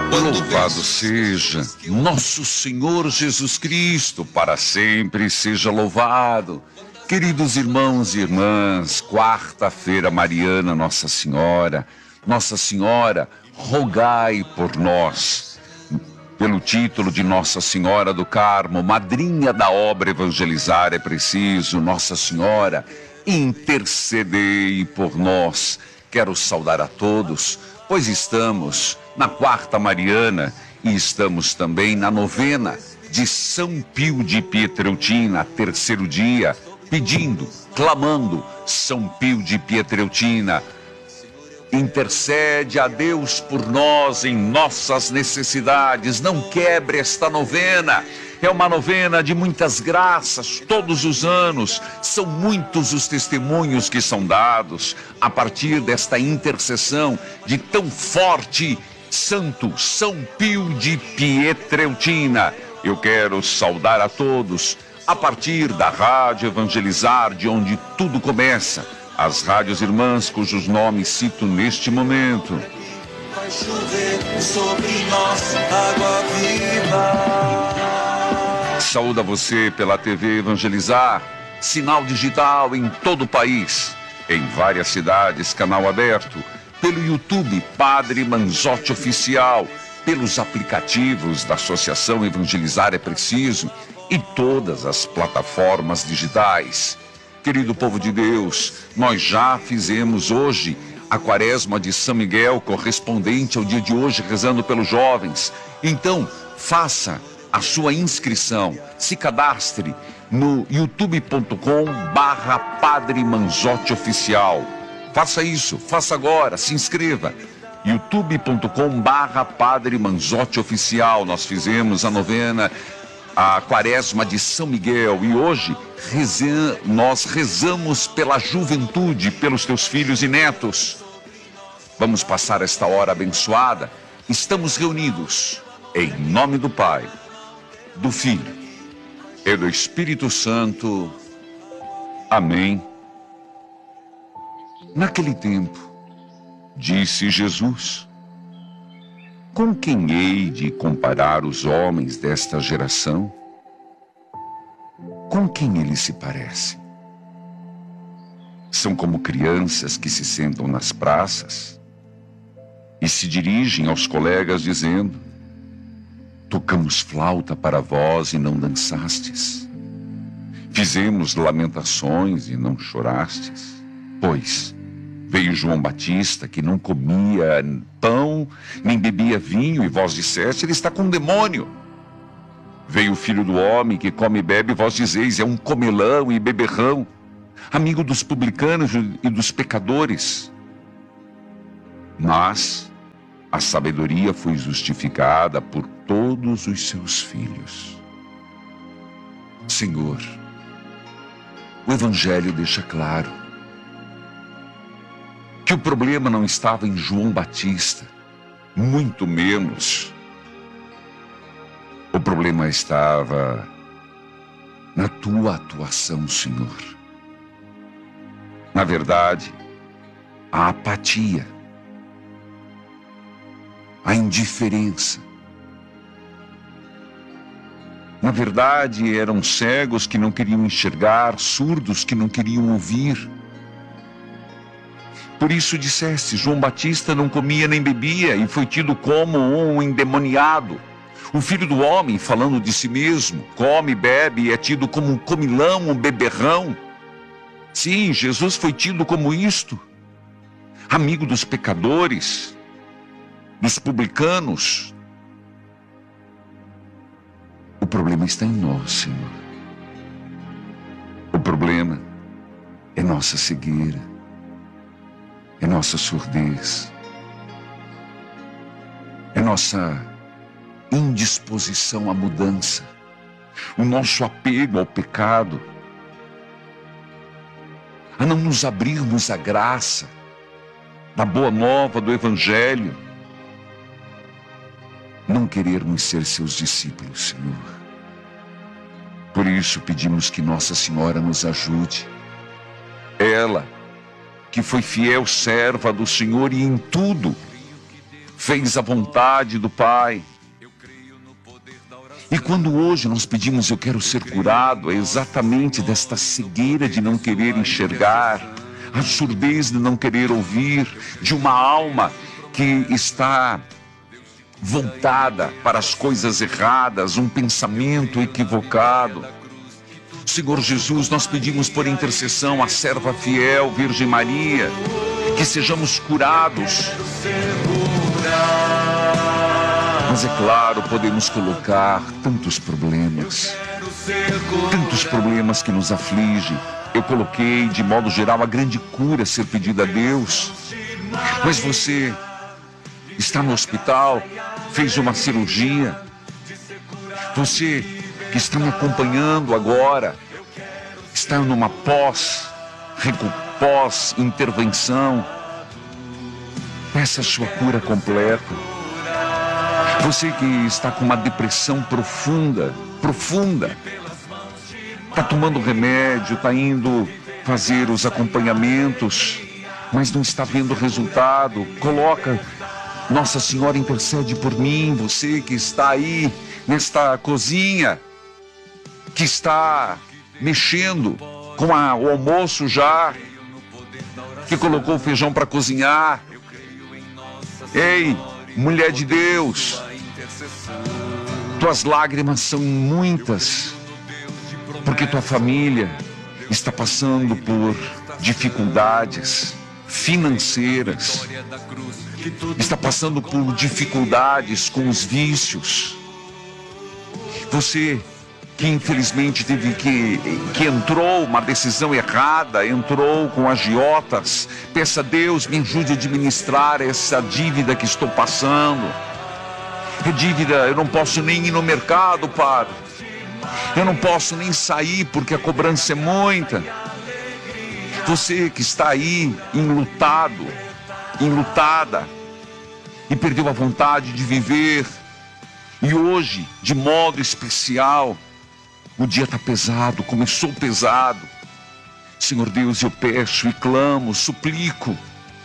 Louvado seja nosso Senhor Jesus Cristo, para sempre seja louvado. Queridos irmãos e irmãs, quarta-feira mariana, Nossa Senhora, rogai por nós. Pelo título de Nossa Senhora do Carmo, madrinha da obra Evangelizar é Preciso, Nossa Senhora, intercedei por nós. Quero saudar a todos, pois estamos na quarta mariana e estamos também na novena de São Pio de Pietreutina, terceiro dia, pedindo, clamando, São Pio de Pietreutina, intercede a Deus por nós em nossas necessidades. Não quebre esta novena. É uma novena de muitas graças, todos os anos. São muitos os testemunhos que são dados a partir desta intercessão de tão forte santo São Pio de Pietreutina. Eu quero saudar a todos a partir da Rádio Evangelizar, de onde tudo começa. As rádios irmãs cujos nomes cito neste momento. Vai chover sobre nós água viva. Saúde a você pela TV Evangelizar, sinal digital em todo o país, em várias cidades, canal aberto, pelo YouTube Padre Manzotti Oficial, pelos aplicativos da Associação Evangelizar é Preciso e todas as plataformas digitais. Querido povo de Deus, nós já fizemos hoje a quaresma de São Miguel, correspondente ao dia de hoje, rezando pelos jovens. Então, faça a sua inscrição, se cadastre no youtube.com/Padre Manzotti Oficial. Faça isso, faça agora, se inscreva. youtube.com/Padre Manzotti Oficial. Nós fizemos a novena, a quaresma de São Miguel, e hoje nós rezamos pela juventude, pelos teus filhos e netos. Vamos passar esta hora abençoada. Estamos reunidos em nome do Pai, do Filho e do Espírito Santo. Amém. Naquele tempo, disse Jesus: com quem hei de comparar os homens desta geração? Com quem eles se parecem? São como crianças que se sentam nas praças e se dirigem aos colegas dizendo: tocamos flauta para vós e não dançastes. Fizemos lamentações e não chorastes. Pois veio João Batista, que não comia pão, nem bebia vinho, e vós disseste: ele está com um demônio. Veio o Filho do Homem, que come e bebe, e vós dizeis: é um comelão e beberrão, amigo dos publicanos e dos pecadores. Mas a sabedoria foi justificada por todos os seus filhos. Senhor, o Evangelho deixa claro que o problema não estava em João Batista, muito menos. O problema estava na tua atuação, Senhor. Na verdade, a apatia, a indiferença. Na verdade, eram cegos que não queriam enxergar, surdos que não queriam ouvir. Por isso disseste: João Batista não comia nem bebia e foi tido como um endemoniado. O Filho do Homem, falando de si mesmo, come, bebe e é tido como um comilão, um beberrão. Sim, Jesus foi tido como isto, amigo dos pecadores, dos publicanos. O problema está em nós, Senhor. O problema é nossa cegueira, é nossa surdez, é nossa indisposição à mudança, o nosso apego ao pecado, a não nos abrirmos à graça da boa nova do Evangelho, não querermos ser seus discípulos, Senhor. Por isso pedimos que Nossa Senhora nos ajude. Ela, que foi fiel serva do Senhor e em tudo fez a vontade do Pai. E quando hoje nós pedimos eu quero ser curado, é exatamente desta cegueira de não querer enxergar, a surdez de não querer ouvir, de uma alma que está voltada para as coisas erradas, um pensamento equivocado. Senhor Jesus, nós pedimos por intercessão à serva fiel, Virgem Maria, que sejamos curados. Mas é claro, podemos colocar tantos problemas que nos afligem. Eu coloquei, de modo geral, a grande cura ser pedida a Deus. Mas você está no hospital, fez uma cirurgia. Você que está me acompanhando agora, está numa pós-intervenção, peça a sua cura completa. Você que está com uma depressão profunda, está tomando remédio, está indo fazer os acompanhamentos, mas não está vendo resultado, coloca, Nossa Senhora intercede por mim. Você que está aí nesta cozinha, que está mexendo com o almoço já, que colocou o feijão para cozinhar. Ei, mulher de Deus, tuas lágrimas são muitas, porque tua família está passando por dificuldades financeiras, está passando por dificuldades com os vícios. Você que infelizmente teve que entrou uma decisão errada, entrou com agiotas, peça a Deus, me ajude a administrar essa dívida que estou passando. É dívida, eu não posso nem ir no mercado, Padre. Eu não posso nem sair porque a cobrança é muita. Você que está aí enlutado, enlutada, e perdeu a vontade de viver, e hoje, de modo especial, o dia está pesado, começou pesado. Senhor Deus, eu peço e clamo, suplico.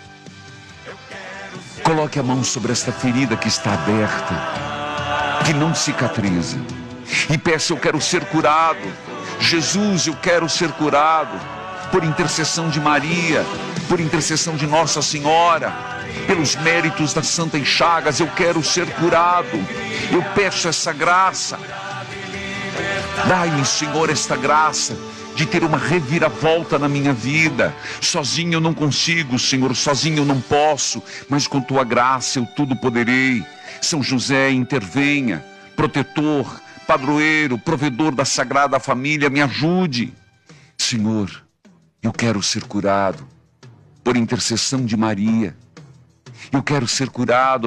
Coloque a mão sobre esta ferida que está aberta, que não cicatriza. E peça, eu quero ser curado. Jesus, eu quero ser curado. Por intercessão de Maria, por intercessão de Nossa Senhora, pelos méritos das Santas Chagas, eu quero ser curado. Eu peço essa graça. Dai-me, Senhor, esta graça de ter uma reviravolta na minha vida. Sozinho eu não consigo, Senhor, sozinho eu não posso, mas com tua graça eu tudo poderei. São José, intervenha, protetor, padroeiro, provedor da Sagrada Família, me ajude. Senhor, eu quero ser curado por intercessão de Maria. Eu quero ser curado